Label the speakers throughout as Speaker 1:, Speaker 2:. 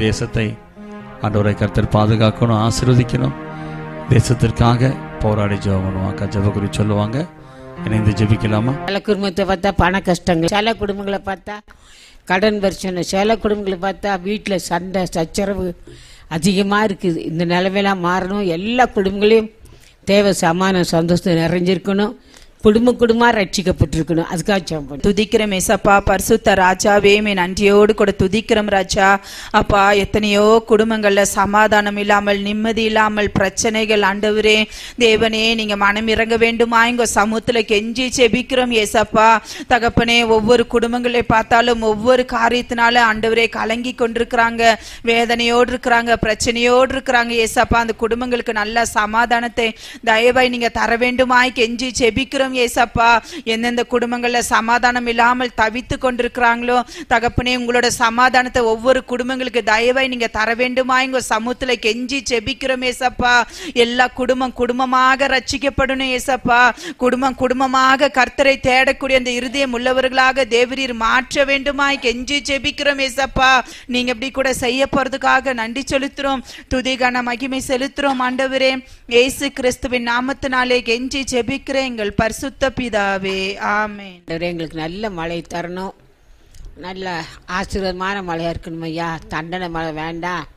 Speaker 1: தேசத்தை ஆண்டவரை கர்த்தர் பாதுகாக்கணும், ஆசீர்வதிக்கணும். தேசத்திற்காக போராடி ஜெபம் பண்ணுவாங்க. ஜெபக்குறி சொல்லுவாங்க, இணைந்து ஜெபிக்கலாமா?
Speaker 2: சில குடும்பத்தை பார்த்தா பண கஷ்டங்கள், சில குடும்பங்களை பார்த்தா கடன் பிரச்சனை, சில குடும்பங்களை பார்த்தா வீட்டில் சண்டை சச்சரவு அதிகமாக இருக்குது. இந்த நிலைமையெல்லாம் மாறணும். எல்லா குடும்பங்களையும் தேவை சமாதானம் சந்தோஷம் நிறைஞ்சிருக்கணும். குடும்பமா ரட்சிக்கப்பட்டிருக்கணும். அதுக்காக
Speaker 3: துதிக்கிறோம் ஏசப்பா. பரிசுத்த ராஜாவே, நன்றியோடு கூட துதிக்கிறோம் ராஜா. அப்பா, எத்தனையோ குடும்பங்கள்ல சமாதானம் இல்லாமல், நிம்மதி இல்லாமல், பிரச்சனைகள். ஆண்டவரே தேவனே, நீங்க மனம் இறங்க வேண்டுமா எங்க சமூகத்துல கெஞ்சி செபிக்கிறோம் ஏசப்பா. தகப்பனே, ஒவ்வொரு குடும்பங்களை பார்த்தாலும் ஒவ்வொரு காரியத்தினால ஆண்டவரே கலங்கி கொண்டிருக்கிறாங்க, வேதனையோடு இருக்கிறாங்க, பிரச்சனையோடு இருக்கிறாங்க ஏசப்பா. அந்த குடும்பங்களுக்கு நல்ல சமாதானத்தை தயவாய் நீங்க தர வேண்டுமாய் கெஞ்சி செபிக்கிறோம் ஏசப்பா. எந்தெந்த குடும்பங்கள்ல சமாதானம் இல்லாமல் தவித்து கொண்டிருக்கிறாங்களோ தகப்பனே, உங்களோட சமாதானத்தை ஒவ்வொரு குடும்பங்களுக்கு தயவாய் நீங்க தர வேண்டுமா எங்க சமூகத்துல கெஞ்சி செபிக்கிறோம் ஏசப்பா. எல்லா குடும்பமாக ரட்சிக்கப்படணும் ஏசப்பா. குடும்பமாக கர்த்தரை தேடக்கூடிய அந்த இருதயம் உள்ளவர்களாக தேவரீர் மாற்ற வேண்டுமாய் கெஞ்சி செபிக்கிறோம் ஏசப்பா. நீங்க எப்படி கூட செய்ய போறதுக்காக நன்றி செலுத்துறோம், துதிகான மகிமை செலுத்துறோம் ஆண்டவரே. இயேசு கிறிஸ்துவின் நாமத்தினாலே கெஞ்சி செபிக்கிறேன் எங்கள் பரிசுத்த பிதாவே, ஆமென்.
Speaker 2: எங்களுக்கு நல்ல மழை தரணும், நல்ல ஆசீர்வாதமான மழையா இருக்கணும் ஐயா. தண்டனை மழை வேண்டாம்.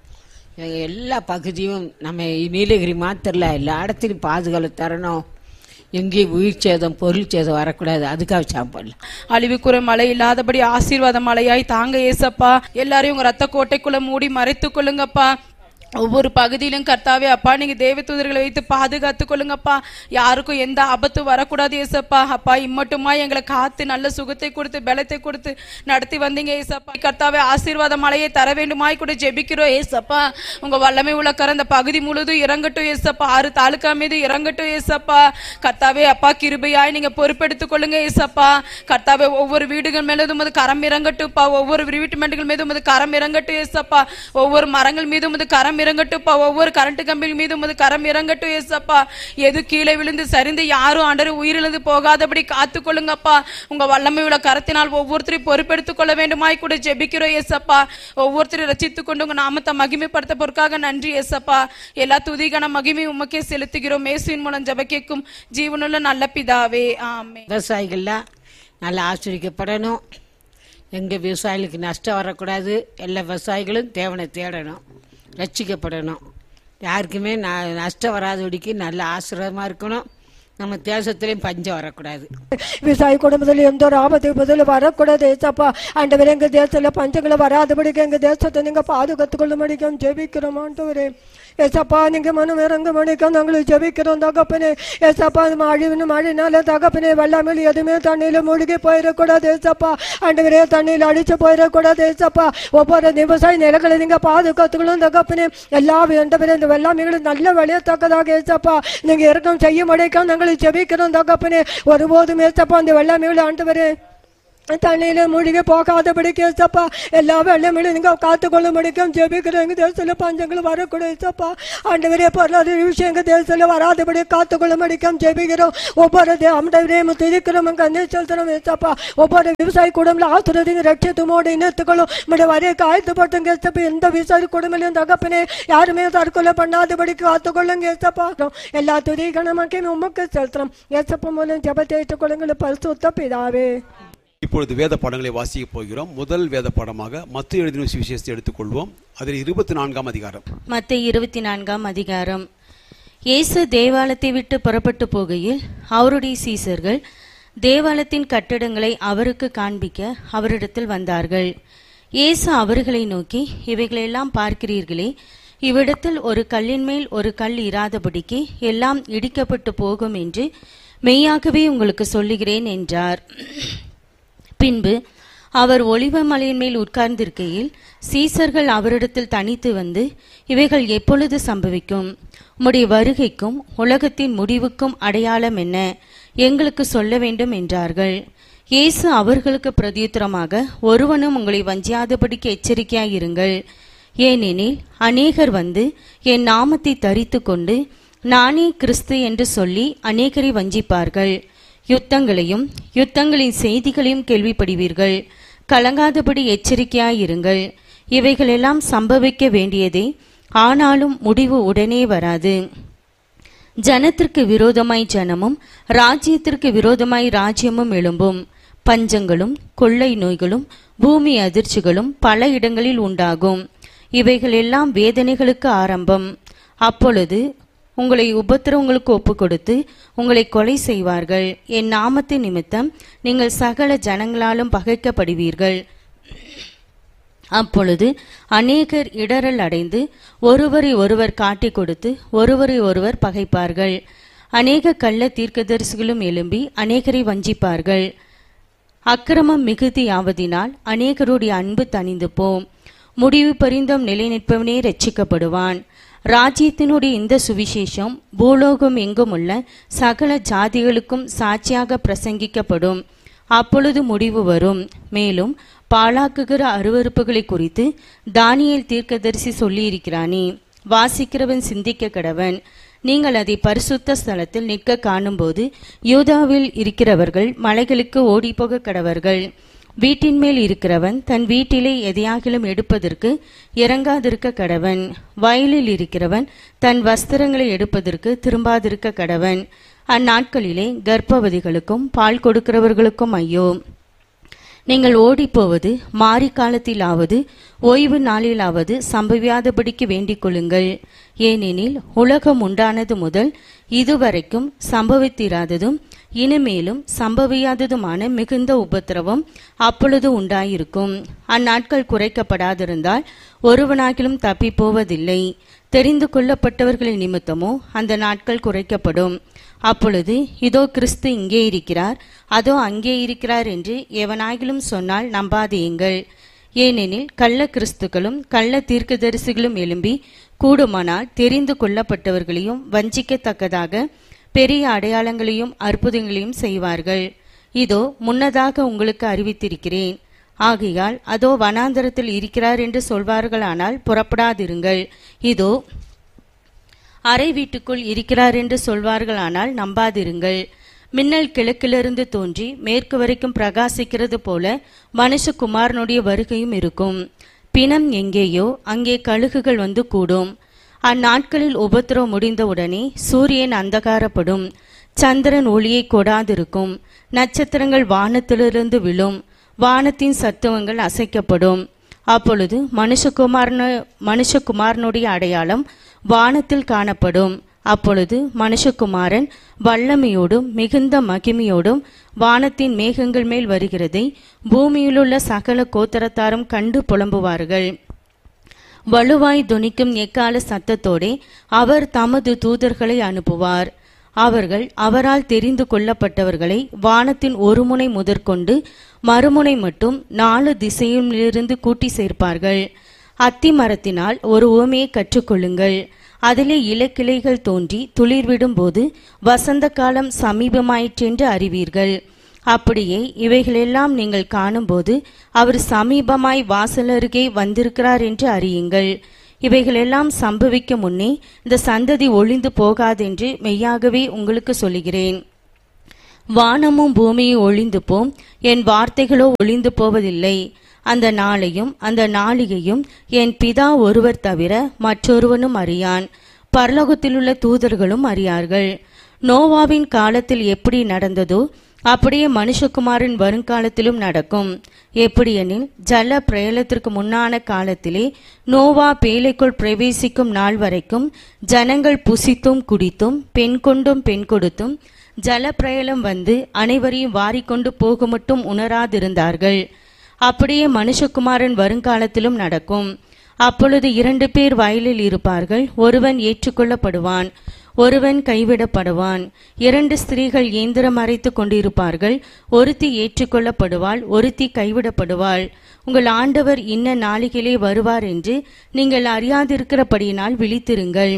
Speaker 2: எல்லா பகுதியும் நம்ம நீலகிரி மாத்திரல எல்லா இடத்துலையும் பாதுகாப்பு தரணும். எங்கேயும் உயிர் சேதம் பொருள் சேதம் வரக்கூடாது. அதுக்காக சாப்பிடலாம்.
Speaker 4: அழிவுக்குற மழை இல்லாதபடி ஆசீர்வாத மழையாய் தாங்க ஏசப்பா. எல்லாரையும் உங்க ரத்த கோட்டைக்குள்ள மூடி மறைத்து கொள்ளுங்கப்பா. ஒவ்வொரு பகுதியிலும் கர்த்தாவே அப்பா, நீங்க தேவ தூதர்களை வைத்து பாதுகாத்து கொள்ளுங்கப்பா. யாருக்கும் எந்த ஆபத்து வரக்கூடாது ஏசப்பா. அப்பா, இம்மட்டுமா எங்களை காத்து நல்ல சுகத்தை கொடுத்து பலத்தை கொடுத்து நடத்தி வந்தீங்க ஏசப்பா. கர்த்தாவே, ஆசீர்வாத மழையை தர வேண்டுமாய் கூட ஜெபிக்கிறோம் ஏசப்பா. உங்க வல்லமை உள்ள கர அந்த பகுதி முழுதும் இறங்கட்டும் ஏசப்பா. 6 தாலுக்கா மீது இறங்கட்டும் ஏசப்பா. கர்த்தாவே அப்பா, கிருபையாய் நீங்க பொறுப்பெடுத்துக் கொள்ளுங்க ஏசப்பா. கர்த்தாவே, ஒவ்வொரு வீடுகள் மேலும் அது கரம் இறங்கட்டும்ப்பா. ஒவ்வொரு வீட்டு மேடுகள் மீதும் அது கரம் இறங்கட்டும் ஏசப்பா. ஒவ்வொரு மரங்கள் மீதும் அது கரம் இறங்கட்டும்ப்பா. ஒவ்வொரு கரண்ட் கம்பி மீதும் அது கரம் இறங்கட்டும் ஏசப்பா. எது கீழே விழுந்து சரிந்து யாரும் ஆண்டவரே உயிரிழந்து போகாதபடி காத்து கொள்ளுங்கப்பா. உங்க வல்லமை உள்ள கரத்தினால் ஒவ்வொருத்தரையும் பொறுப்பெடுத்துக் கொள்ள வேண்டுமாய் கூட ஜெபிக்கிறோம் ஏசப்பா. ஒவ்வொருத்தரையும் ரட்சித்துக் கொண்டு உங்க நாமத்தை மகிமைப்படுத்த பொருட்காக நன்றி ஏசப்பா. எல்லா துதிகான மகிமை உமக்கே செலுத்துகிறோம். இயேசுவின் மூலம் ஜெபம் கேட்கும் ஜீவனுள்ள நல்ல பிதாவே, ஆமென்.
Speaker 2: விவசாயிகள்லாம் நல்லா ஆசிரியக்கப்படணும். எங்கள் விவசாயிகளுக்கு நஷ்டம் வரக்கூடாது. எல்லா விவசாயிகளும் தேவனை தேடணும், ரட்சிக்கப்படணும். யாருக்குமே நஷ்டம் வராதபடிக்கு நல்ல ஆசீர்வாதமாக இருக்கணும். நம்ம தேசத்திலையும் பஞ்சம் வரக்கூடாது.
Speaker 5: விவசாய குடும்பத்தில் எந்த ஒரு ஆபத்து பதில் வரக்கூடாது ஏசப்பா. ஆண்டவரே, எங்கள் தேசத்தில் பஞ்சங்களை வராதபடிக்கு எங்கள் தேசத்தை நீங்கள் பாதுகாத்துக் கொள்ள முடியும் ஜெபிக்கிறோம் ஆண்டவரே. ஏசப்பா, நீங்க மனம் இறங்க முடிக்கும் நாங்கள் ஜெபிக்கிறோம் தகப்பனே. ஏசப்பா, மழைனால தகப்பனே வெள்ளாமல் எதுவுமே தண்ணியில மூழ்கி போயிடக்கூடாது ஏசப்பா. ஆண்டவரே, தண்ணியில் அடிச்சு போயிடக்கூடாது ஏசப்பா. ஒவ்வொரு விவசாய நிலங்களை நீங்க பாதுகாத்துக்கணும் தகப்பனே. எல்லா ஆண்டவரே, இந்த வெள்ளாமைகளும் நல்ல விளையத்தக்கதாக ஏசப்பா நீங்க இறக்கம் செய்ய முடியும் நாங்கள் ஜெபிக்கிறோம் தகப்பனே. ஒருபோதும் ஏசப்பா அந்த வெள்ளாமைகளை ஆண்டவரே தண்ணியில மூழ்கி போகாதபடிக்கு ஏசப்பா எல்லா வெள்ளமிலும் நீங்க காத்துக்கொள்ள முடிக்கும் ஜெபிக்கிறோம். எங்க தேசத்துல பஞ்சங்கள் வரக்கூடாது ஏசப்பா. ஆண்டவரே, பொருளாதார விஷயம் எங்க தேசத்துல வராதபடி காத்துக்கொள்ள முடிக்கும் ஜெபிக்கிறோம். ஒவ்வொரு ஆண்டவரையும் துதிக்கிறோம், கண்ணை செலுத்துறோம் ஏசப்பா. ஒவ்வொரு விவசாய குடும்பம் ஆசிரியங்க ரட்சித்துமோடு இணைத்துக்கொள்ளும் நம்முடைய வரைய காய்த்துப்படுத்துங்க ஏசப்பா. எந்த விவசாய குடும்பம் தகப்பனே யாருமே தற்கொலை பண்ணாதபடி காத்துக்கொள்ளுங்க ஏசப்பா. எல்லா துதிகணமாக்கையும் உமக்கு செலுத்துறோம் ஏசப்பா மூலம் ஜெபத்தை ஏற்றுக்கொள்ளுங்கள் பரிசுத்த பிதாவே.
Speaker 6: இப்பொழுது வேத பாடங்களை வாசிக்க போகிறோம். முதல் வேத பாடமாக மத்தேயு எழுதின சுவிசேஷத்தை எடுத்துக்கொள்வோம். அதில் 24ஆம் அதிகாரம்.
Speaker 7: மத்தேயு 24ஆம் அதிகாரம். இயேசு தேவாலயத்தை விட்டு புறப்பட்டு போகையில் அவருடைய சீசர்கள் தேவாலயத்தின் கட்டடங்களை அவருக்கு காண்பிக்க அவரிடத்தில் வந்தார்கள். இயேசு அவர்களை நோக்கி, இவைகளெல்லாம் பார்க்கிறீர்களே, இவ்விடத்தில் ஒரு கல்லின் மேல் ஒரு கல் இராதபடிக்கு எல்லாம் இடிக்கப்பட்டு போகும் என்று மெய்யாகவே உங்களுக்கு சொல்லுகிறேன் என்றார். பின்பு அவர் ஒலிவ மலையின் மேல் உட்கார்ந்திருக்கையில் சீசர்கள் அவரிடத்தில் தனித்து வந்து, இவைகள் எப்பொழுது சம்பவிக்கும்? உம்முடைய வருகைக்கும் உலகத்தின் முடிவுக்கும் அடையாளம் என்ன? எங்களுக்கு சொல்ல வேண்டும் என்றார்கள். இயேசு அவர்களுக்கு பிரதியுத்தரமாக, ஒருவனும் உங்களை வஞ்சியாதபடிக்கு எச்சரிக்கையாயிருங்கள். ஏனெனில் அநேகர் வந்து என் நாமத்தை தரித்து கொண்டு நானே கிறிஸ்து என்று சொல்லி அநேகரை வஞ்சிப்பார்கள். யுத்தங்களையும் யுத்தங்களின் செய்திகளையும் கேள்விப்படுவீர்கள். கலங்காதபடி எச்சரிக்கையாயிருங்கள். இவைகளெல்லாம் சம்பவிக்க வேண்டியதே, ஆனாலும் முடிவு உடனே வராது. ஜனத்திற்கு விரோதமாய் ஜனமும் ராஜ்யத்திற்கு விரோதமாய் ராஜ்யமும் எழும்பும். பஞ்சங்களும் கொள்ளை நோய்களும் பூமி அதிர்ச்சிகளும் பல இடங்களில் உண்டாகும். இவைகள் எல்லாம் வேதனைகளுக்கு ஆரம்பம். அப்பொழுது உங்களை உபத்திரவங்களுக்கு ஒப்புக் கொடுத்து உங்களை கொலை செய்வார்கள். என் நாமத்தின் நிமித்தம் நீங்கள் சகல ஜனங்களாலும் பகைக்கப்படுவீர்கள். அப்பொழுது அநேகர் இடறல் அடைந்து ஒருவரை ஒருவர் காட்டிக் கொடுத்து ஒருவரை ஒருவர் பகைப்பார்கள். அநேக கள்ள தீர்க்கதரிசிகளும் எழும்பி அநேகரை வஞ்சிப்பார்கள். அக்கிரமம் மிகுதியாவதினால் அநேகருடைய அன்பு தணிந்து போம். முடிவு பரிந்தும் நிலை நிற்பவனே ரட்சிக்கப்படுவான். ராஜ்யத்தினுடைய இந்த சுவிசேஷம் பூலோகம் எங்கும் உள்ள சகல ஜாதிகளுக்கும் சாட்சியாக பிரசங்கிக்கப்படும். அப்பொழுது முடிவு வரும். மேலும் பாழாக்குகிற அருவருப்புகளை குறித்து தானியேல் தீர்க்கதரிசி சொல்லியிருக்கிறானே, வாசிக்கிறவன் சிந்திக்க கடவன். நீங்கள் அதை பரிசுத்த ஸ்தலத்தில் நிற்க காணும்போது யூதாவில் இருக்கிறவர்கள் மலைகளுக்கு ஓடிப்போக கடவர்கள். வீட்டின் மேல் இருக்கிறவன் தன் வீட்டிலே எதையாகிலும் எடுப்பதற்கு இறங்காதிருக்க கடவன். வயலில் இருக்கிறவன் தன் வஸ்திரங்களை எடுப்பதற்கு திரும்பாதிருக்க கடவன். அந்நாட்களிலே கர்ப்பவதிகளுக்கும் பால் கொடுக்கிறவர்களுக்கும் ஐயோ! நீங்கள் ஓடிப்போவது மாரி காலத்திலாவது ஓய்வு நாளிலாவது சம்பவியாதபடிக்கு வேண்டிக் கொள்ளுங்கள். ஏனெனில் உலகம் உண்டானது முதல் இதுவரைக்கும் சம்பவித்திராததும் இனிமேலும் சம்பவியாததுமான மிகுந்த உபத்திரவம் அப்பொழுது உண்டாயிருக்கும். அந்நாட்கள் குறைக்கப்படாதிருந்தால் ஒருவனாகிலும் தப்பி போவதில்லை. தெரிந்து கொள்ளப்பட்டவர்களின் நிமித்தமோ அந்த நாட்கள் குறைக்கப்படும். அப்பொழுது இதோ கிறிஸ்து இங்கே இருக்கிறார், அதோ அங்கே இருக்கிறார் என்று எவனாகிலும் சொன்னால் நம்பாதேயுங்கள். ஏனெனில் கள்ள கிறிஸ்துக்களும் கள்ள தீர்க்கதரிசிகளும் எழும்பி கூடுமானால் தெரிந்து கொள்ளப்பட்டவர்களையும் வஞ்சிக்கத்தக்கதாக பெரிய அடையாளங்களையும் அற்புதங்களையும் செய்வார்கள். இதோ முன்னதாக உங்களுக்கு அறிவித்திருக்கிறேன். ஆகையால் அதோ வனாந்தரத்தில் இருக்கிறார் என்று சொல்வார்களானால் புறப்படாதிருங்கள். இதோ அறை வீட்டுக்குள் இருக்கிறார் என்று சொல்வார்களானால் நம்பாதிருங்கள். மின்னல் கிழக்கிலிருந்து தோன்றி மேற்கு வரைக்கும் பிரகாசிக்கிறது போல மனுஷகுமாரனுடைய வருகையும் இருக்கும். பிணம் எங்கேயோ அங்கே கழுகுகள் வந்து கூடும். அந்நாட்களில் உபத்திரவம் முடிந்தவுடனே சூரியன் அந்தகாரப்படும், சந்திரன் ஒளியை கொடாதிருக்கும், நட்சத்திரங்கள் வானத்திலிருந்து விழும், வானத்தின் சத்துவங்கள் அசைக்கப்படும். அப்பொழுது மனுஷகுமாரனுடைய அடையாளம் வானத்தில் காணப்படும். அப்பொழுது மனுஷகுமாரன் வல்லமையோடும் மிகுந்த மகிமையோடும் வானத்தின் மேகங்கள் மேல் வருகிறதை பூமியிலுள்ள சகல கோத்திரத்தாரும் கண்டு புலம்புவார்கள். வலுவாய் தொனிக்கும் எக்கால சத்தத்தோடே அவர் தமது தூதர்களை அனுப்புவார். அவர்கள் அவரால் தெரிந்து கொள்ளப்பட்டவர்களை வானத்தின் ஒரு முனை முதற்கொண்டு மறுமுனை மட்டும் 4 திசையிலிருந்து கூட்டி சேர்ப்பார்கள். அத்தி மரத்தினால் ஒரு உவமையை கற்றுக்கொள்ளுங்கள். அதிலே இளக்கிளைகள் தோன்றி துளிர்விடும் போது வசந்த காலம் சமீபமாயிற்றென்று அறிவீர்கள். அப்படியே இவைகளெல்லாம் நீங்கள் காணும்போது அவர் சமீபமாய் வாசலருகே வந்திருக்கிறார் என்று அறியுங்கள். இவைகளெல்லாம் சம்பவிக்க முன்னே இந்த சந்ததி ஒழிந்து போகாதென்று மெய்யாகவே உங்களுக்கு சொல்லுகிறேன். வானமும் பூமியும் ஒழிந்து போம், என் வார்த்தைகளோ ஒழிந்து போவதில்லை. அந்த நாளையும் அந்த நாளிகையும் என் பிதா ஒருவர் தவிர மற்றொருவனும் அறியான், பரலோகத்திலுள்ள தூதர்களும் அறியார்கள். நோவாவின் காலத்தில் எப்படி நடந்ததோ அப்படியே மனுஷகுமாரின் வருங்காலத்திலும் நடக்கும். எப்படியெனில் ஜல பிரளயத்திற்கு முன்னான காலத்திலே நோவா பேழைக்குள் பிரவேசிக்கும் நாள் வரைக்கும் ஜனங்கள் புசித்தும் குடித்தும் பெண் கொண்டும் பெண் கொடுத்தும் ஜல பிரளயம் வந்து அனைவரையும் வாரிக்கொண்டு போக மட்டும் உணராதிருந்தார்கள். அப்படியே மனுஷகுமாரன் வருங்காலத்திலும் நடக்கும். அப்பொழுது 2 பேர் வயலில் இருப்பார்கள், ஒருவன் ஏற்றுக்கொள்ளப்படுவான், ஒருவன் கைவிடப்படுவான். 2 ஸ்திரீகள் இயந்திரம் அரைத்து கொண்டிருப்பார்கள், ஒருத்தி ஏற்றுக்கொள்ளப்படுவாள், ஒருத்தி கைவிடப்படுவாள். உங்கள் ஆண்டவர் இன்ன நாளிகளே வருவார் என்று நீங்கள் அறியாதிருக்கிறபடியினால் விழித்திருங்கள்.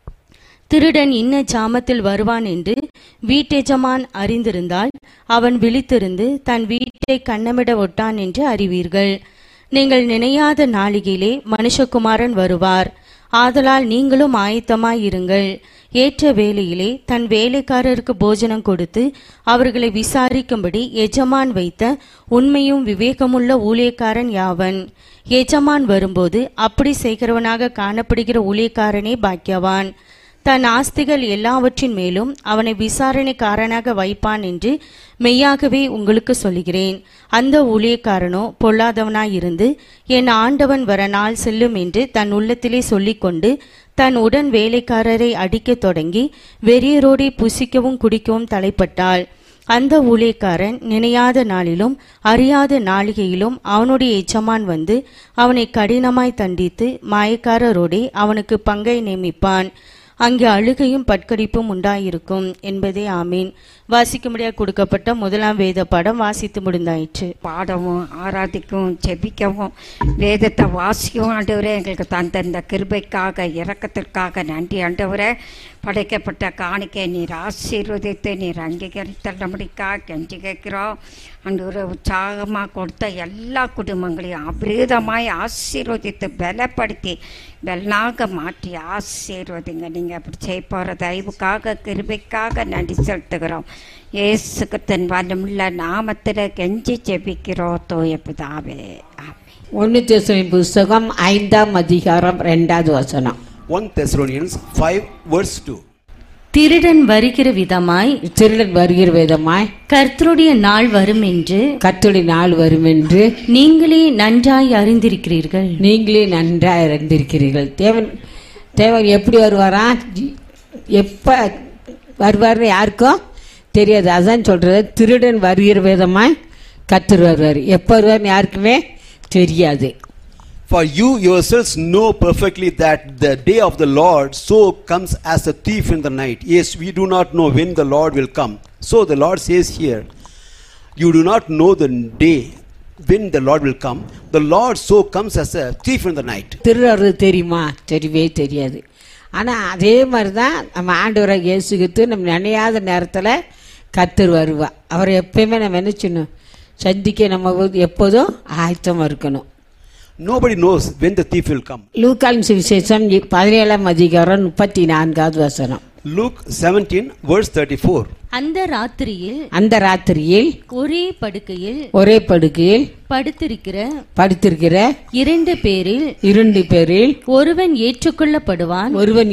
Speaker 7: திருடன் இன்ன ஜாமத்தில் வருவான் என்று வீட்டெஜமான் அறிந்திருந்தால் அவன் விழித்திருந்து தன் வீட்டை கண்ணமிட ஒட்டான் என்று அறிவீர்கள். நீங்கள் நினையாத நாளிகையிலே மனுஷகுமாரன் வருவார். ஆதலால் நீங்களும் ஆயத்தமாயிருங்கள். ஏற்ற வேளையிலே தன் வேலைக்காரருக்கு போஜனம் கொடுத்து அவர்களை விசாரிக்கும்படி எஜமான் வைத்த உண்மையும் விவேகமுள்ள ஊழியக்காரன் யாவன்? எஜமான் வரும்போது அப்படி செய்கிறவனாக காணப்படுகிற ஊழியக்காரனே பாக்கியவான். தன் ஆஸ்திகள் எல்லாவற்றின் மேலும் அவனை விசாரணைக்காரனாக வைப்பான் என்று மெய்யாகவே உங்களுக்கு சொல்லுகிறேன். அந்த ஊழியக்காரனோ பொல்லாதவனாயிருந்து என் ஆண்டவன் வர நாள் செல்லும் என்று தன் உள்ளத்திலே சொல்லிக்கொண்டு தன் உடன் வேலைக்காரரை அடிக்கத் தொடங்கி வெறியரோடே புசிக்கவும் குடிக்கவும் தலைப்பட்டாள். அந்த ஊழியக்காரன் நினையாத நாளிலும் அறியாத நாளிகையிலும் அவனுடைய எஜமான் வந்து அவனை கடினமாய் தண்டித்து மாயக்காரரோடே அவனுக்கு பங்கை நியமிப்பான். அங்கே அழுகையும் பட்கடிப்பும் உண்டாயிருக்கும் என்பதே ஆமீன். வாசிக்கும்படியாக கொடுக்கப்பட்ட முதலாம் வேத பாடம் வாசித்து முடிந்தாயிற்று.
Speaker 8: பாடவும் ஆராதிக்கவும் செபிக்கவும் வேதத்தை வாசிக்கவும் ஆண்டவரே எங்களுக்கு தந்த இந்த கிருபைக்காக இரக்கத்திற்காக நன்றி ஆண்டவரே. படைக்கப்பட்ட காணிக்கை நீர் ஆசீர்வதித்து நீர் அங்கீகரித்தபடிக்காக கெஞ்சி கேட்கிறோம் ஆண்டவரே. உற்சாகமாக கொடுத்த எல்லா குடும்பங்களையும் அபிரீதமாய் ஆசீர்வதித்து பலப்படுத்தி பலனாக மாற்றி ஆசீர்வதிங்க. நீங்கள் அப்படி செய்ய போகிற தயவுக்காக கிருபைக்காக நன்றி செலுத்துகிறோம். இயேசு கிறிஸ்துவின் வல்லமுள்ள நாமத்தில் கெஞ்சி ஜெபிக்கிறோம் தூய பிதாவே. ஆமென்.
Speaker 2: 1 தெசலோனியர் புஸ்தகம் 5ஆம் அதிகாரம் 2வது வசனம்.
Speaker 6: 1 Thessalonians 5 verse 2.
Speaker 7: திருடன் வருகிற விதமாய் கர்த்தருடைய நாள் வரும் என்று
Speaker 2: கர்த்தருடைய நாள் வரும் என்று
Speaker 7: நீங்களே நன்றாய் அறிந்திருக்கிறீர்கள்.
Speaker 2: தேவன் எப்படி வருவாரா, எப்ப வருவார்னு யாருக்கும் தெரியாது. அதான் சொல்றது, திருடன் வருகிற விதமாய் கர்த்தர் வருவார். எப்ப வருவார்னு யாருக்குமே தெரியாது.
Speaker 6: For you yourselves know perfectly that the day of the Lord so comes as a thief in the night. Yes, we do not know when the Lord will come. So the Lord says here, you do not know the day when the Lord will come. The Lord so comes as a thief in the night.
Speaker 2: திருடுறது தெரியுமா? தெரியவே தெரியாது. ஆனால் அதே மாதிரி தான் நம்ம ஆண்டவராக இயேசு கிறிஸ்து நம்ம நினையாத நேரத்தில் கர்த்தர் வருவா. அவரை எப்பயுமே நம்ம நினைச்சணும், சந்திக்க நம்ம எப்போதும் ஆயத்தமாக இருக்கணும்.
Speaker 6: Nobody knows when the thief will come.
Speaker 2: லூக்கான் சுவிசேஷம் 17ஆம் அதிகாரம் 34வது வசனம்.
Speaker 6: Luke 17 verse 34.
Speaker 7: அந்த ராத்திரியில் ஒரே படுக்கையில் படுத்திருக்கிற 2 பேரில் ஒருவன் ஏற்றுக்கொள்ளப்படுவான்,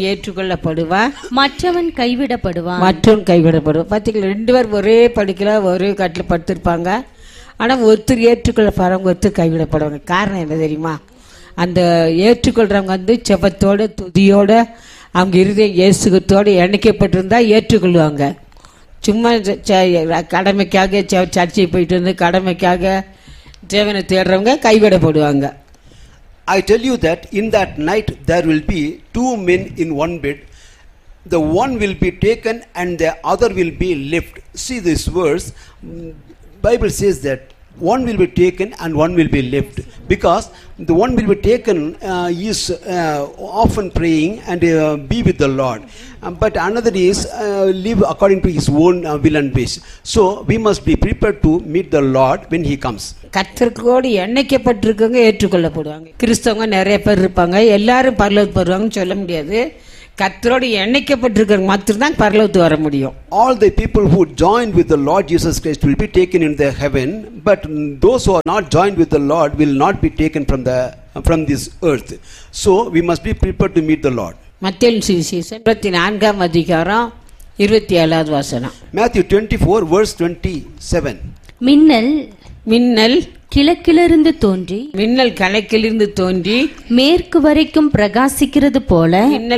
Speaker 7: மற்றவன் கைவிடப்படுவான்.
Speaker 2: பார்த்தீங்களா, 2 பேர் ஒரே படுக்கையில ஒரே கட்டில் படுத்திருப்பாங்க. ஆனால் ஒருத்தர் ஏற்றுக்கொள்ளப்படுறவங்க, ஒருத்தர் கைவிடப்படுவாங்க. காரணம் என்ன தெரியுமா? அந்த ஏற்றுக்கொள்றவங்க வந்து செபத்தோட துதியோட அவங்க இருதயம் இயேசுகத்தோடு இணைக்கப்பட்டிருந்தா ஏற்றுக்கொள்வாங்க. சும்மா கடமைக்காக சர்ச்சை போயிட்டு வந்து கடமைக்காக தேவனை தேடுறவங்க கைவிடப்படுவாங்க.
Speaker 6: I tell you that in that night there will be 2 men in one bed. The one will be taken and the other will be left. See this verse. Bible says that one will be taken and one will be left, because the one will be taken is often praying and be with the Lord, but another is live according to his own will and wish. So we must be prepared to meet the Lord when he comes.
Speaker 2: கர்த்தரோடு எண்ணெய்க்கப்பட்டிருக்கவங்க ஏற்றுக்கொள்ளப்படுவாங்க. கிறிஸ்தவங்க நிறைய பேர் இருப்பாங்க, எல்லாரும் பரலோகத்துக்கு வருவாங்கன்னு சொல்ல முடியாது. கர்த்தரோடு எண்ணெய்க்கப்பட்டிருக்கிறவங்க மட்டும்தான் பரலோகத்துக்கு வர முடியும்.
Speaker 6: All the people who joined with the Lord Jesus Christ will be taken in the heaven, but those who are not joined with the Lord will not be taken from this earth. So we must be prepared to meet the Lord.
Speaker 2: மத்தேயு சுவிசேஷம் 24ஆம் அதிகாரம் 27வது வசனம்.
Speaker 6: Matthew 24 verse 27.
Speaker 7: மின்னல் கிழக்கிலிருந்து தோன்றி மேற்கு வரைக்கும் பிரகாசிக்கிறது போல,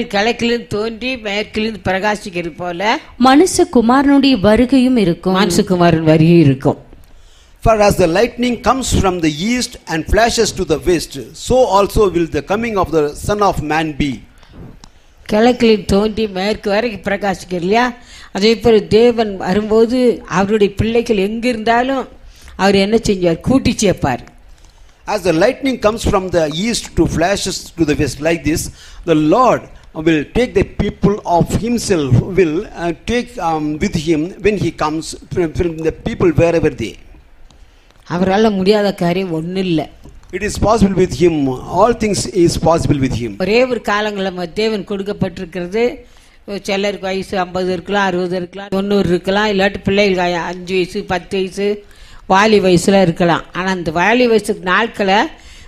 Speaker 7: மனுஷகுமாரனுடைய வருகையும் இருக்கும்.
Speaker 6: For as the lightning comes from the east and flashes to the west, so also will the coming of the Son of Man be.
Speaker 2: கிழக்கில் தோன்றி மேற்கு வரைக்கும் பிரகாசிக்கிறது இல்லையா? அதே போல தேவன் வரும்போது அவருடைய பிள்ளைகள் எங்கிருந்தாலும் அவர் என்ன செஞ்சார்? கூட்டி சேர்ப்பார்.
Speaker 6: As the lightning comes from the east to flashes to the west, like this, the Lord will take the people of himself, will take with him when he comes from the people wherever they.
Speaker 2: அவரால் முடியாத காரியம் ஒன்றும் இல்லை.
Speaker 6: It is possible with him. All things is possible with him.
Speaker 2: ஒரே ஒரு காலங்களில் தேவன் கொடுக்கப்பட்டிருக்கிறது. சிலருக்கு வயசு 50 இருக்கலாம், 60 இருக்கலாம், 90 இருக்கலாம், இல்லாட்டி பிள்ளைகள் 5 வயசு 10 வயசு வாலி வயசுல இருக்கலாம். ஆனால் அந்த வாலி வயசுக்கு நாட்களை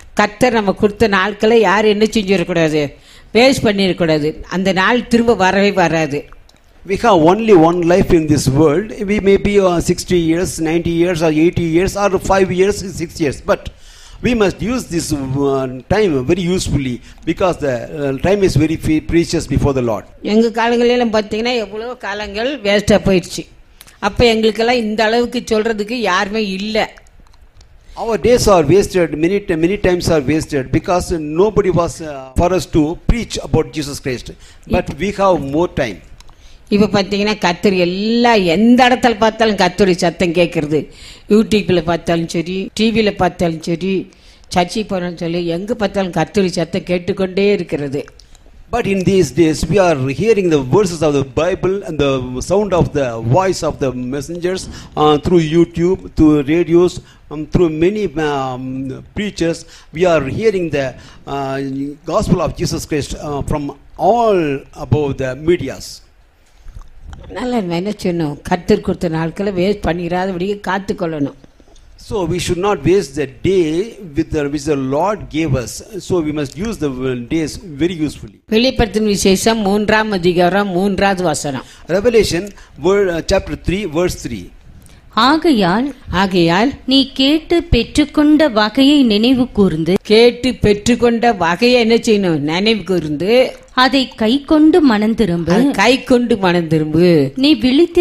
Speaker 2: கர்த்தர் நம்ம கொடுத்த நாட்களை யாரும் என்ன செஞ்சிடக்கூடாது, வேஸ்ட் பண்ணிடக்கூடாது. அந்த நாள் திரும்ப வரவே வராது.
Speaker 6: We have only one life in this world. We may be 60 years, 90 years or 80 years or 5 years, 6 years. But we must use this time very usefully because the time is very precious before the Lord.
Speaker 2: எங்கள் காலங்களிலும் பார்த்தீங்கன்னா எவ்வளோ காலங்கள் வேஸ்ட்டாக போயிடுச்சு. அப்போ எங்களுக்கெல்லாம் இந்த அளவுக்கு சொல்கிறதுக்கு யாருமே இல்லை.
Speaker 6: Our days are wasted, many times are wasted because nobody was for us to preach about Jesus Christ. But we have more time.
Speaker 2: இப்போ பார்த்தீங்கன்னா கர்த்தர் எந்த இடத்துல பார்த்தாலும் கர்த்தருடைய சத்தம் கேட்குறது. யூடியூப்பில் பார்த்தாலும் சரி, டிவியில் பார்த்தாலும் சரி, சர்ச்சைக்கு போனாலும் சொல்லி எங்கே பார்த்தாலும் கர்த்தருடைய சத்தம் கேட்டுக்கொண்டே இருக்கிறது.
Speaker 6: But in these days we are hearing the verses of the Bible and the sound of the voice of the messengers through YouTube, through radios, through many preachers. We are hearing the gospel of Jesus Christ from all above the medias.
Speaker 2: நல்லா என்ன செய்யணும், கர்த்தர் கொடுத்த நாட்களை waste பண்ணிடாதபடியே காத்துக்கொள்ளணும்.
Speaker 6: So we should not waste the day which the Lord gave us. So we must use the days very usefully.
Speaker 2: வெளிப்படுத்தின விசேஷம் 3ஆம் அதிகாரம் 3வது வசனம்.
Speaker 6: Revelation chapter 3 verse 3.
Speaker 7: ஆகையால் நீ கேட்டு பெற்றுக்கொண்ட வகையை நினைவு கூர்ந்து,
Speaker 2: கேட்டு பெற்றுக்கொண்ட வகையை என்ன செய்யணும், நினைவு கூர்ந்து
Speaker 7: அதை கை கொண்டு மனம் திரும்பு.
Speaker 2: கை கொண்டு மனம் திரும்பு.
Speaker 7: நீ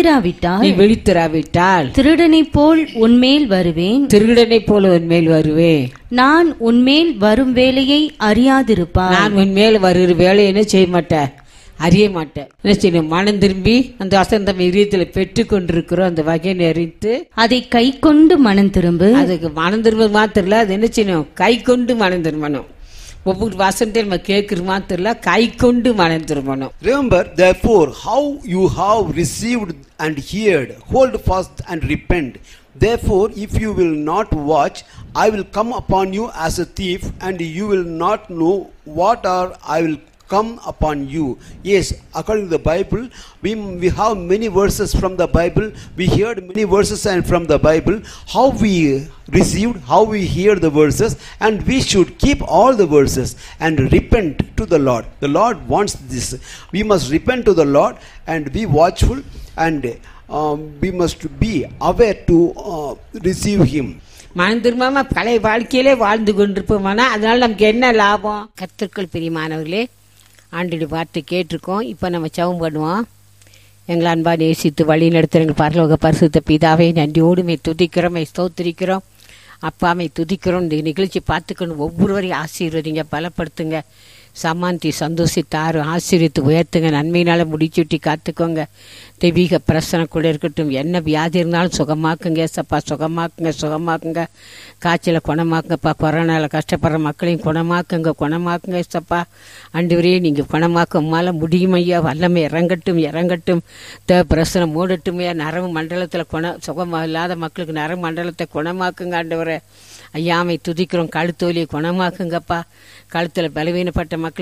Speaker 7: விழித்திராவிட்டால்
Speaker 2: திருடனை
Speaker 7: போல் உன்மேல் வருவேன்.
Speaker 2: திருடனை போல உன்மேல் வருவேன்.
Speaker 7: நான் உன்மேல் வரும் வேலையை அறியாதிருப்பான்.
Speaker 2: நான் உன்மேல் வருகிற வேலையை என்ன செய்ய மாட்டேன், அறிய மாட்டேன். என்ன செய்யணும், மனம் திரும்பி அந்த வசந்தம் இதயத்தில் பெற்று கொண்டிருக்கிறோம் அந்த வகையை அறிந்து
Speaker 7: அதை கை கொண்டு மனம் திரும்பு.
Speaker 2: அதுக்கு மனம் திரும்ப மாத்திரம் இல்ல, அது என்ன செய்யணும், கை கொண்டு மனம் திரும்பணும். ஒவ்வொரு வசனத்தை நம்ம கேட்கிற மாத்திரம் இல்ல, கை கொண்டு மனம் திரும்பணும்.
Speaker 6: Remember therefore how you have received and heard, hold fast and repent. Therefore if you will not watch, I will come upon you as a thief, and you will not know what are I will come upon you. Yes, according to the Bible, we have many verses from the Bible. We heard many verses and from the Bible. How we received, how we hear the verses, and we should keep all the verses and repent to the Lord. The Lord wants this. We must repent to the Lord and be watchful, and we must be aware to receive Him.
Speaker 2: மனம் திரும்பாம பழைய வாழ்க்கையிலே வாழ்ந்து கொண்டிருப்போமானா அதனால நமக்கு என்ன லாபம்? கர்த்தருக்குள் பிரியமானவர்களே, ஆண்டோட வார்த்தை கேட்டிருக்கோம். இப்போ நம்ம ஜெபம் பண்ணுவோம். எங்களை அன்பா நேசித்து வழி நடத்துகிற எங்கள் பரலோக பரிசுத்த பிதாவை நன்றியோடு துதிக்கிறோம், ஸ்தோத்திரிக்கிறோம். அப்பாமை துதிக்கிறோம். இந்த நிகழ்ச்சி பார்த்துக்கணும். ஒவ்வொருவரையும் ஆசீர்வதிங்க, பலப்படுத்துங்க, சமாந்தி சந்தோஷித்தாரு ஆசீர்வித்து உயர்த்துங்க, நன்மையினால முடிச்சுட்டி காத்துக்கோங்க. தெய்வீக பிரசனை கூட இருக்கட்டும். என்ன வியாதி இருந்தாலும் சுகமாக்குங்க சப்பா, சுகமாக்குங்க. காய்ச்சலை குணமாக்குங்கப்பா. கொரோனாவில் கஷ்டப்படுற மக்களையும் குணமாக்குங்க சப்பா. ஆண்டவரே நீங்கள் குணமாக்க உம்மால முடியும் ஐயா. வல்லமை இறங்கட்டும். பிரசனை மூடட்டும் ஐயா. நரம்பு மண்டலத்தில் சுகம் இல்லாத மக்களுக்கு நரம்பு மண்டலத்தை குணமாக்குங்க ஆண்டவரே. ஐயாமை துதிக்கிறோம். கழுத்தோலியை குணமாக்குங்கப்பா. கழுத்தில் பலவீனப்பட்ட மக்களை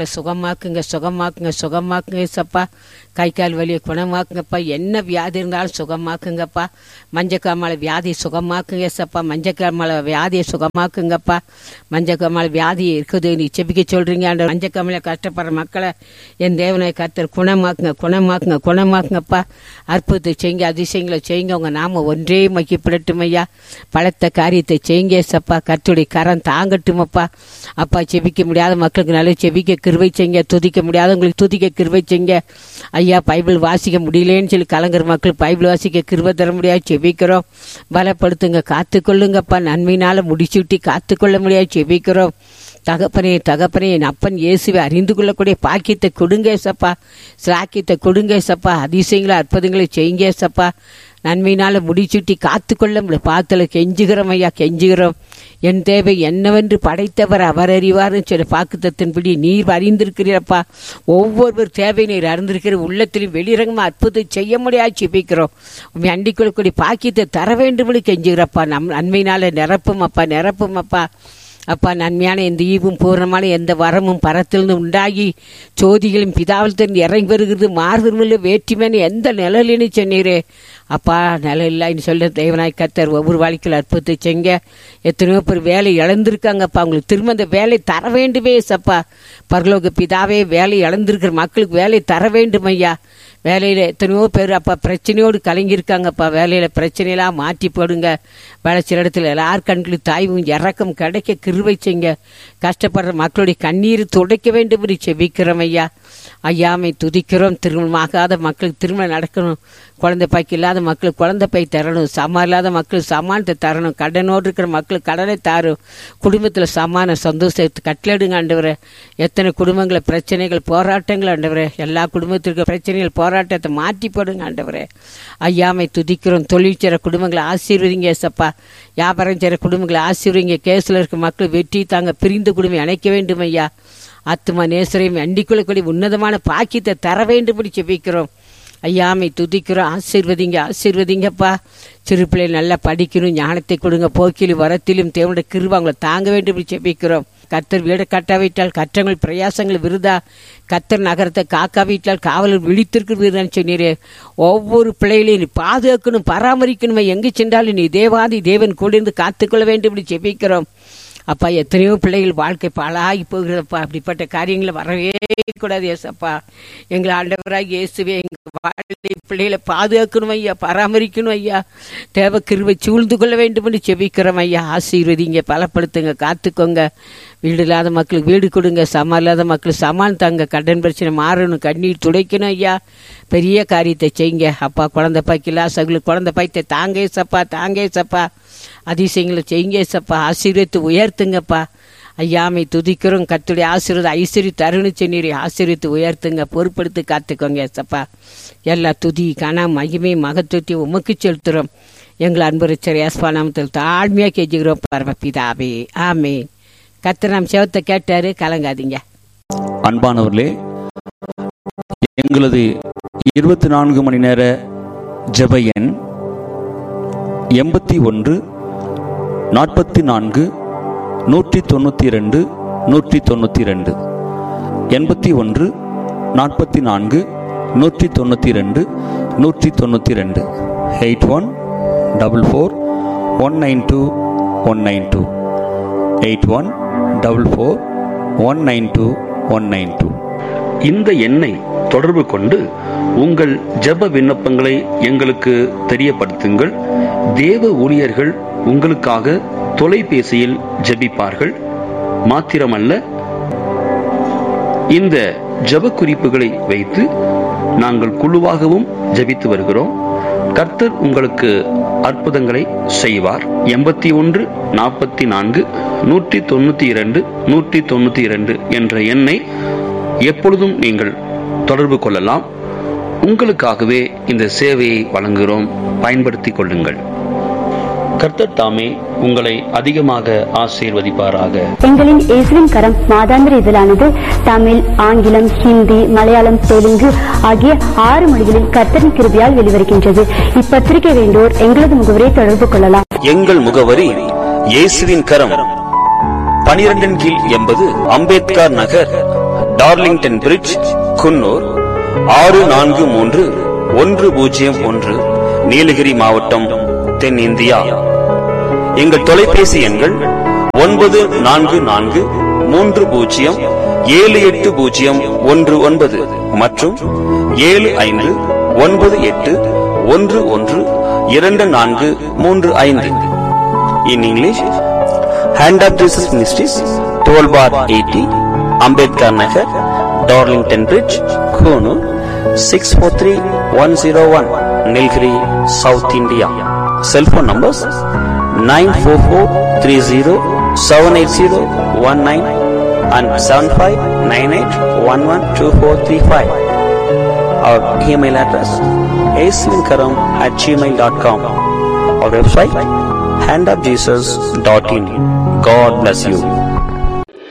Speaker 2: சுகமாக்குங்க சப்பா. கை கால் வலியை குணமாக்குங்கப்பா. என்ன வியாதி இருந்தாலும் சுகமாக்குங்கப்பா. மஞ்சக்காமலை வியாதியை சுகமாக்குங்க சப்பா. மஞ்சக்காமலை வியாதியை சுகமாக்குங்கப்பா. மஞ்சக்காமலை வியாதி இருக்குது நீ செபிக்க சொல்றீங்க. அந்த மஞ்சக்காமலை கஷ்டப்படுற மக்களை என் தேவனை கர்த்தர் குணமாக்குங்கப்பா. அற்புதத்தை செய்யுங்க, அதிசயங்களை செய்யுங்க. உங்க நாம ஒன்றே மகிப்படட்டும் ஐயா. பலத்த காரியத்தை செய்யுங்க சப்பா. கர்த்தருடைய கரம் தாங்கட்டுமப்பா. அப்பா செபிக்க முடியாத மக்களுக்கு நல்ல செபிக்க கிருபை செய்யுங்க. துதிக்க முடியாதவங்களுக்கு துதிக்க கிருபை செய்யுங்க ஐயா. பைபிள் வாசிக்க முடியலன்னு சொல்லி கலங்குற மக்கள் பைபிள் வாசிக்க கிருபை தர முடியாது செபிக்கிறோம். பலப்படுத்துங்க, காத்துக்கொள்ளுங்கப்பா. நன்மையினால முடிச்சுட்டி காத்துக்கொள்ள முடியாது செபிக்கிறோம். தகப்பனே என் அப்பன் இயேசுவை அறிந்து கொள்ளக்கூடிய பாக்கியத்தை கொடுங்க சப்பா. சாக்கியத்தை கொடுங்க சப்பா. அதிசயங்களை அற்புதங்களை செய்யுங்க சப்பா. நன்மையினால முடிச்சுட்டி காத்துக்கொள்ள பாத்துல கெஞ்சுகிறோம் ஐயா, கெஞ்சுகிறோம். என் தேவை என்னவென்று படைத்தவர் அவர் அறிவார்னு சொல்லி பாக்குத்தத்தின்படி நீர் அறிந்திருக்கிறீரப்பா. ஒவ்வொரு தேவை நீர் அறிந்திருக்கிற உள்ளத்திலும் வெளிரங்கமா அற்புதம் செய்ய முடியாது செபிக்கிறோம். உண்மை அண்டிக் கொள்ளக்கூடிய பாக்கியத்தை தர வேண்டும் கெஞ்சுகிறப்பா. நன்மையினால நிரப்பும் அப்பா. அப்பா நன்மையான எந்த ஈவும் பூர்ணமான எந்த வரமும் பரத்திலிருந்து உண்டாகி ஜோதிகளும் பிதாவிலிருந்து இறங்கி வருகிறது மாறுதல் வேற்றுமையான எந்த நிழலின்னு சொன்னீரே அப்பா நிலம் இல்லைன்னு சொல்ல தேவனாய் கர்த்தர் ஒவ்வொரு வாழ்க்கையில் அற்புதத்தை செய்ங்க. எத்தனையோ பேர் வேலை இழந்திருக்காங்கப்பா, அவங்களுக்கு திரும்ப அந்த வேலை தர வேண்டுமே சப்பா. பரலோக பிதாவே வேலை இழந்திருக்கிற மக்களுக்கு வேலை தர வேண்டும் ஐயா. வேலையில் எத்தனையோ பேர் அப்பா பிரச்சனையோடு கலங்கியிருக்காங்கப்பா. வேலையில் பிரச்சனையெல்லாம் மாற்றி போடுங்க. வேலை சில இடத்துல எல்லார் கண்களுக்கு தாய்வும் இறக்கம் கிடைக்க கிருபை செய்ங்க. கஷ்டப்படுற மக்களுடைய கண்ணீர் துடைக்க வேண்டும் என்று செபிக்கிறோம் ஐயா. ஐயாமை துதிக்கிறோம். திருமணமாகாத மக்களுக்கு திருமணம் நடக்கணும், குழந்தை பாய்க்கு இல்லாத மக்களுக்கு குழந்தை பை தரணும், சமான் இல்லாத மக்களுக்கு சமானத்தை தரணும், கடனோடு இருக்கிற மக்களுக்கு கடனை தாரும், குடும்பத்தில் சமான சந்தோஷத்தை கட்டளடுங்க ஆண்டவரே. எத்தனை குடும்பங்களை பிரச்சனைகள் போராட்டங்கள் ஆண்டவரே, எல்லா குடும்பத்திற்கு பிரச்சனைகள் போராட்டத்தை மாற்றி போடுங்க ஆண்டவரே. ஐயாமை துதிக்கிறோம். தொழில் செய்கிற குடும்பங்களை ஆசீர்வதிங்க சப்பா. வியாபாரம் செய்கிற குடும்பங்களை ஆசீர்வதிங்க. கேஸில் இருக்க மக்கள் வெற்றி தாங்க பிரிந்த குடும்பம் இணைக்க வேண்டும் ஐயா. ஆத்துமா நேசரையும் அண்டிக்குள்ளக்கூடிய உன்னதமான பாக்கியத்தை தர வேண்டும்படி செபிக்கிறோம். ஐயாமை துதிக்கிறோம். ஆசீர்வதிங்கப்பா. சிறு பிள்ளைகள் நல்லா படிக்கணும், ஞானத்தை கொடுங்க. போக்கிலும் வரத்திலும் தேவனுடைய கிருபை அவங்களை தாங்க வேண்டும் செபிக்கிறோம். கர்த்தர் வீடு கட்டாவிட்டால் கற்றங்கள் பிரயாசங்கள் விருதா. கர்த்தர் நகரத்தை காக்காவிட்டால் காவலர் விழித்திருக்கு விருதான்னு சொன்னீரே. ஒவ்வொரு பிள்ளைகளையும் நீ பாதுகாக்கணும், பராமரிக்கணுமா. எங்கு சென்றாலும் நீ தேவாதி தேவன் கூட இருந்து காத்துக்கொள்ள வேண்டும் செபிக்கிறோம். அப்பா எத்தனையோ பிள்ளைகள் வாழ்க்கை பாழாகி போகிறதப்பா. அப்படிப்பட்ட காரியங்களை வரவே கூடாது ஏசப்பா. எங்களை ஆண்டவராக இயேசுவே எங்கள் வாழ்க்கை பிள்ளைகளை பாதுகாக்கணும் ஐயா, பராமரிக்கணும் ஐயா. தேவ கிருபை சூழ்ந்து கொள்ள வேண்டும் என்று செபிக்கிறோம் ஐயா. ஆசீர்வதிங்க, பலப்படுத்துங்க, காத்துக்கோங்க. வீடு இல்லாத மக்களுக்கு வீடு கொடுங்க, சமான் இல்லாத மக்களுக்கு சமான் தாங்க. கடன் பிரச்சனை மாறணும், கண்ணீர் துடைக்கணும் ஐயா. பெரிய காரியத்தை செய்யுங்க அப்பா. குழந்தை பாய்க்கில்லா சகுலுக்கு குழந்தை பாய்த்தை தாங்கே சப்பா. அதிசயங்களை செய்யுங்க சப்பா. ஆசீர்வதித்து உயர்த்துங்கப்பா. ஐயாமை துதிக்கிறோம். கர்த்தருடைய ஆசீர்வாதம் ஐஸ்வர்ய தருணி சொன்னீரே. ஆசீர்வதித்து உயர்த்துங்க, பொறுப்படுத்தி காத்துக்கோங்க சப்பா. எல்லா துதி கன மகிமை மகத்துவத்தையும் உமக்கு செலுத்துறோம். எங்கள் அன்பு ரட்சகர் இயேசுவின் நாமத்தில் தாழ்மையாக கெஞ்சுகிறோம் பரமபிதாவே, ஆமென். கர்த்தர் நம் செவத்தை கேட்டாரு, கலங்காதீங்க.
Speaker 1: அன்பானவர்களே, எங்களது 24 மணி நேர ஜெப எண் 81 44 192 192 81 44 192 192 8144 192 192 8144 192 192.
Speaker 9: இந்த எண்ணை தொடர்பு கொண்டு உங்கள் ஜெப விண்ணப்பங்களை எங்களுக்கு தெரியப்படுத்துங்கள். தேவ ஊழியர்கள் உங்களுக்காக தொலைபேசியில் ஜெபிப்பார்கள். மாத்திரமல்ல, இந்த ஜெப குறிப்புகளை வைத்து நாங்கள் குழுவாகவும் ஜெபித்து வருகிறோம். கர்த்தர் உங்களுக்கு அற்புதங்களை செய்வார். 81 44 192 192 என்ற எண்ணை எப்பொழுதும் நீங்கள் தொடர்பு கொள்ளலாம். உங்களுக்காகவே இந்த சேவையை வழங்குகிறோம், பயன்படுத்திக் கொள்ளுங்கள். கர்த்தர் தாமே உங்களை அதிகமாக ஆசீர்வதிப்பாராக.
Speaker 10: எங்களின் இயேசுவின் கரம் மாதாந்திர இதழானது தமிழ், ஆங்கிலம், ஹிந்தி, மலையாளம், தெலுங்கு ஆகிய 6 மொழிகளில் கர்த்தரின் கிருபையால் வெளிவருகின்றது. இப்பத்திரிகை வேண்டோர் எங்களது முகவரியை தொடர்பு கொள்ளலாம்.
Speaker 11: எங்கள் முகவரி இயேசுவின் கரம், 12 கீழ் 80 அம்பேத்கர் நகர், டார்லிங்டன் பிரிட்ஜ், குன்னூர் 643101, நீலகிரி மாவட்டம், தென்னிந்தியா. எங்கள் தொலைபேசி எண்கள் 9443078019 மற்றும் 7598112435. In English, Hand of Jesus Ministries, 12/80 Ambedkar Nagar, Darlington Bridge, Konoor 643101, Nilgiri, South India. Cell phone numbers 944307801 and 7598112435. Our email address asvinkaram@gmail.com. Our website handofjesus.in. God bless you.